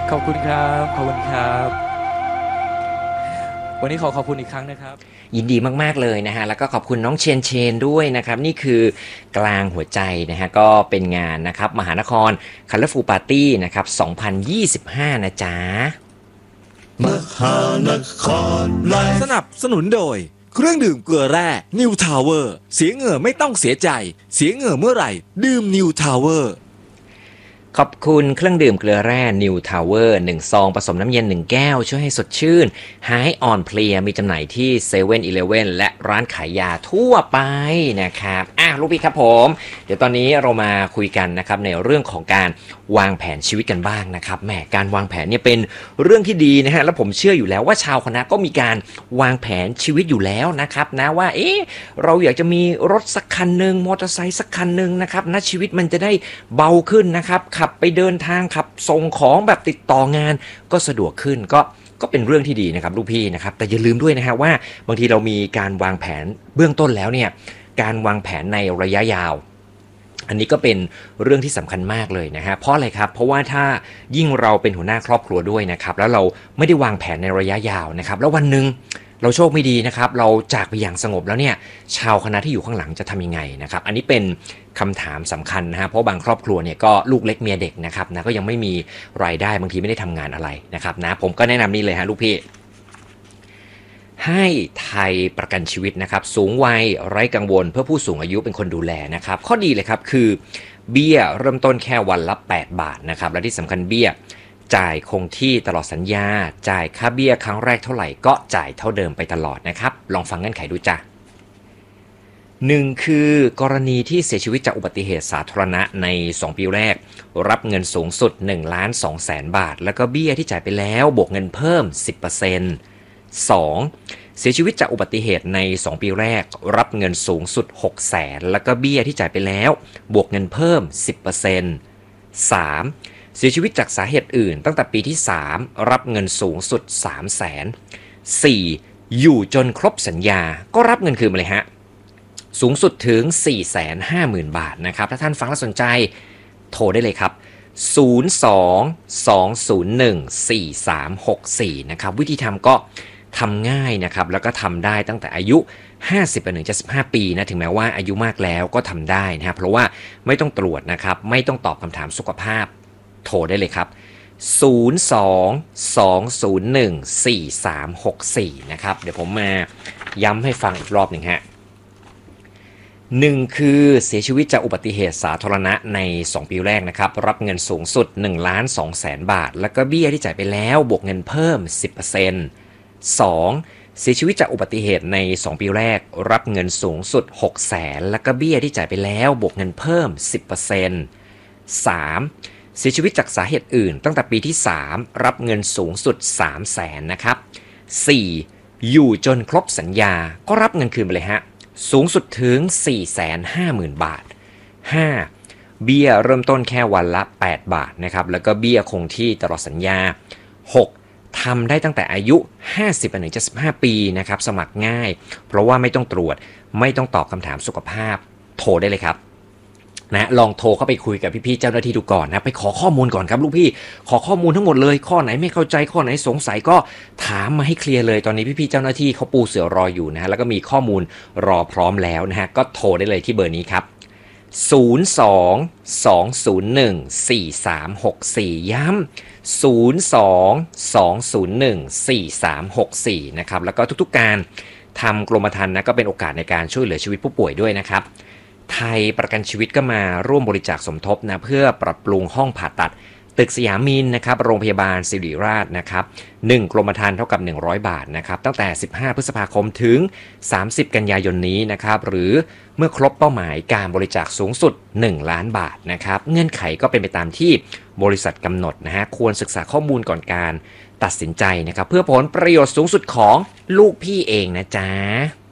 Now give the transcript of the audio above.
ขอบคุณครับขอบคุณครับวันนี้ขอบคุณอีกครั้งนะครับยินดีมากๆเลยนะฮะแล้วก็ขอบคุณน้องเชนด้วยนะครับนี่คือกลางหัวใจนะฮะก็เป็นงานนะครับมหานคร Colorful Party นะครับ2025นะจ๊ะมหานครไลฟ์สนับสนุนโดยเครื่องดื่มเกลือแร่ New Tower เสียเหงื่อไม่ต้องเสียใจเสียเหงื่อเมื่อไหร่ดื่ม New Tower ขอบคุณเครื่องดื่มเกลือแร่ New Tower 1 ซองผสมน้ำเย็น 1 แก้วช่วยให้สดชื่นหายอ่อนเพลียมีจำหน่ายที่7 e เ e ่ e อและร้านขายยาทั่วไปนะครับลูกพี่ครับผมเดี๋ยวตอนนี้เรามาคุยกันนะครับในเรื่องของการวางแผนชีวิตกันบ้างนะครับแหมการวางแผนเนี่ยเป็นเรื่องที่ดีนะฮะแล้วผมเชื่ออยู่แล้วว่าชาวคณะก็มีการวางแผนชีวิตอยู่แล้วนะครับนะว่าเราอยากจะมีรถสักคันหนึ่งมอเตอร์ไซค์สักคันหนึ่งนะครับนะชีวิตมันจะได้เบาขึ้นนะครับขับไปเดินทางขับส่งของแบบติดต่องานก็สะดวกขึ้นก็เป็นเรื่องที่ดีนะครับลูกพี่นะครับแต่อย่าลืมด้วยนะฮะว่าบางทีเรามีการวางแผนเบื้องต้นแล้วเนี่ยการวางแผนในระยะยาวอันนี้ก็เป็นเรื่องที่สำคัญมากเลยนะฮะเพราะอะไรครับเพราะว่าถ้ายิ่งเราเป็นหัวหน้าครอบครัวด้วยนะครับแล้วเราไม่ได้วางแผนในระยะยาวนะครับแล้ววันหนึ่งเราโชคไม่ดีนะครับเราจากไปอย่างสงบแล้วเนี่ยชาวคณะที่อยู่ข้างหลังจะทำยังไงนะครับอันนี้เป็นคำถามสำคัญนะฮะเพราะบางครอบครัวเนี่ยก็ลูกเล็กเมียเด็กนะครับนะก็ยังไม่มีรายได้บางทีไม่ได้ทำงานอะไรนะครับนะผมก็แนะนำนี่เลยฮะลูกพี่ให้ไทยประกันชีวิตนะครับสูงวัยไร้กังวลเพื่อผู้สูงอายุเป็นคนดูแลนะครับข้อดีเลยครับคือเบี้ยเริ่มต้นแค่วันละ8 บาทนะครับและที่สำคัญเบี้ยจ่ายคงที่ตลอดสัญญาจ่ายค่าเบี้ยครั้งแรกเท่าไหร่ก็จ่ายเท่าเดิมไปตลอดนะครับลองฟังเงื่อนไขดูจ้ะ1คือกรณีที่เสียชีวิตจากอุบัติเหตุสาธารณะใน2 ปีแรกรับเงินสูงสุด 1,200,000 บาทแล้วก็เบี้ยที่จ่ายไปแล้วบวกเงินเพิ่ม 10% 2. เสียชีวิตจากอุบัติเหตุใน2 ปีแรกรับเงินสูงสุด 600,000แล้วก็เบี้ยที่จ่ายไปแล้วบวกเงินเพิ่ม 10% 3. เสียชีวิตจากสาเหตุอื่นตั้งแต่ปีที่3รับเงินสูงสุด 300,000 4. อยู่จนครบสัญญาก็รับเงินคืนมาเลยฮะสูงสุดถึง 450,000 บาทนะครับถ้าท่านฟังแล้วสนใจโทรได้เลยครับ02-201-4364นะครับวิธีทำก็ทำง่ายนะครับแล้วก็ทำได้ตั้งแต่อายุ50ไปถึง75ปีนะถึงแม้ว่าอายุมากแล้วก็ทำได้นะครับเพราะว่าไม่ต้องตรวจนะครับไม่ต้องตอบคำถามสุขภาพโทรได้เลยครับ02-201-4364นะครับเดี๋ยวผมมาย้ำให้ฟังอีกรอบหนึ่งฮะ1คือเสียชีวิตจากอุบัติเหตุสาธารณะใน2 ปีแรกนะครับรับเงินสูงสุด 1,200,000 บาทแล้วก็เบี้ยที่จ่ายไปแล้วบวกเงินเพิ่ม 10% 2. เสียชีวิตจากอุบัติเหตุใน2 ปีแรกรับเงินสูงสุด 600,000แล้วก็เบี้ยที่จ่ายไปแล้วบวกเงินเพิ่ม 10% 3. เสียชีวิตจากสาเหตุอื่นตั้งแต่ปีที่3รับเงินสูงสุด 300,000นะครับ 4. อยู่จนครบสัญญาก็รับเงินคืนไปเลยฮะสูงสุดถึง 450,000 บาท 5. เบี้ยเริ่มต้นแค่วันละ8 บาทนะครับแล้วก็เบี้ยคงที่ตลอดสัญญา 6. ทำได้ตั้งแต่อายุ50ไปถึง75ปีนะครับสมัครง่ายเพราะว่าไม่ต้องตรวจไม่ต้องตอบคำถามสุขภาพโทรได้เลยครับนะลองโทรเข้าไปคุยกับพี่ๆเจ้าหน้าที่ดูก่อนนะไปขอข้อมูลก่อนครับลูกพี่ขอข้อมูลทั้งหมดเลยข้อไหนไม่เข้าใจข้อไหนสงสัยก็ถามมาให้เคลียร์เลยตอนนี้พี่ๆเจ้าหน้าที่เขาปูเสือรออยู่นะฮะแล้วก็มีข้อมูลรอพร้อมแล้วนะฮะก็โทรได้เลยที่เบอร์นี้ครับ02-201-4364ย้ำ02-201-4364นะครับแล้วก็ทุกๆการทำกรมธรรม์นะก็เป็นโอกาสในการช่วยเหลือชีวิตผู้ป่วยด้วยนะครับไทยประกันชีวิตก็มาร่วมบริจาคสมทบนะเพื่อปรับปรุงห้องผ่าตัดตึกสยามินนะครับโรงพยาบาลศิริราชนะครับ1 กรมธรรม์เท่ากับ100 บาทนะครับตั้งแต่15 พฤษภาคมถึง30 กันยายนนี้นะครับหรือเมื่อครบเป้าหมายการบริจาคสูงสุด1 ล้านบาทนะครับเงื่อนไขก็เป็นไปตามที่บริษัทกำหนดนะฮะควรศึกษาข้อมูลก่อนการตัดสินใจนะครับเพื่อผลประโยชน์สูงสุดของลูกพี่เองนะจ๊ะ